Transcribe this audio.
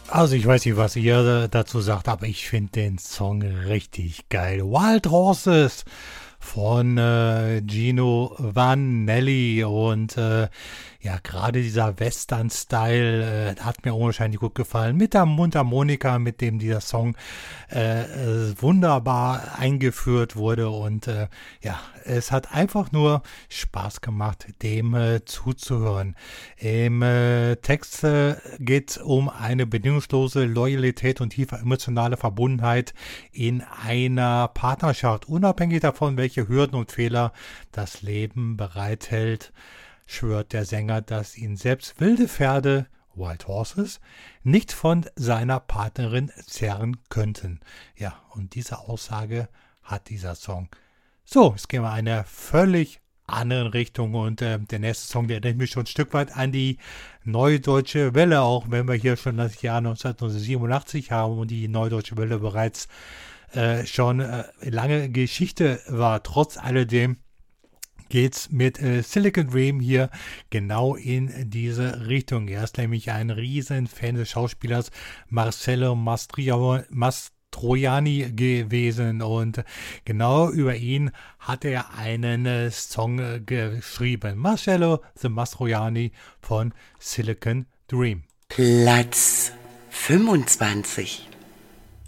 Also ich weiß nicht, was ihr dazu sagt, aber ich finde den Song richtig geil. Wild Horses von Gino Vanelli und ja, gerade dieser Western-Style hat mir unwahrscheinlich gut gefallen. Mit der Mundharmonika, mit dem dieser Song wunderbar eingeführt wurde und ja, es hat einfach nur Spaß gemacht, dem zuzuhören. Im Text geht es um eine bedingungslose Loyalität und tiefe emotionale Verbundenheit in einer Partnerschaft, unabhängig davon, welche Hürden und Fehler das Leben bereithält, schwört der Sänger, dass ihn selbst wilde Pferde, Wild Horses, nicht von seiner Partnerin zerren könnten. Ja, und diese Aussage hat dieser Song. So, jetzt gehen wir in eine völlig andere Richtung und der nächste Song, der erinnert mich schon ein Stück weit an die Neue Deutsche Welle, auch wenn wir hier schon das Jahr 1987 haben und die Neue Deutsche Welle bereits schon lange Geschichte war. Trotz alledem geht's mit Silicon Dream hier genau in diese Richtung. Er ist nämlich ein riesen Fan des Schauspielers Marcello Mastroianni gewesen und genau über ihn hat er einen Song geschrieben. Marcello the Mastroianni von Silicon Dream. Platz 25.